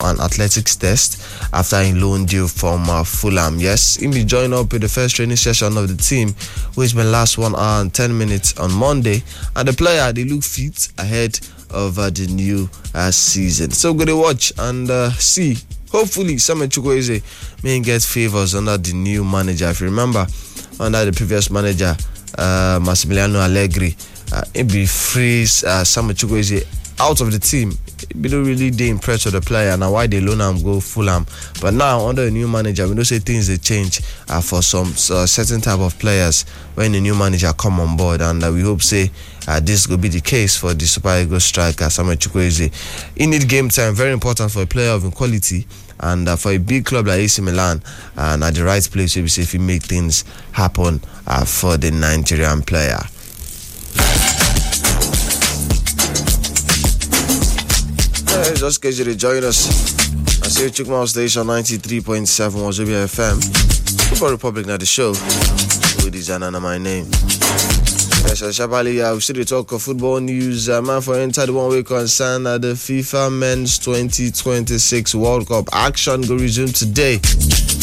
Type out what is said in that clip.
an athletics test after he loan deal from Fulham. Yes, he will join up with the first training session of the team, which will last 1 hour and 10 minutes on Monday. And the player, they look fit ahead of the new season. So we're going to watch and see. Hopefully, Samuel Chukwueze may get favors under the new manager. If you remember, under the previous manager, Massimiliano Allegri, it be frees Samuel Chukwueze out of the team. We don't really impressed with the player. Now why they loan him go Fulham, but now under a new manager, we don't say things they change for some certain type of players when the new manager come on board, and we hope say this will be the case for the Super Eagles striker Samuel Chukwueze. He need game time, very important for a player of quality, and for a big club like AC Milan, and at the right place, we say if he make things happen for the Nigerian player. Just in case you join us, I see Chukma Station 93.7 Wazobia FM. Football Republic now the show. With Izana my name. Yes, Shabali, we still talk of football news. Man, for enter the one way concern the FIFA Men's 2026 World Cup action go resume today.